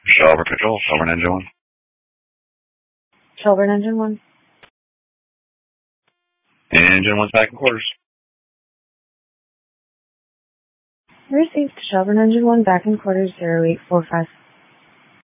Shelburne Control, Shelburne Engine 1. Shelburne Engine 1. Engine 1's back in quarters. Received. Shelburne Engine 1 back in quarters 0845.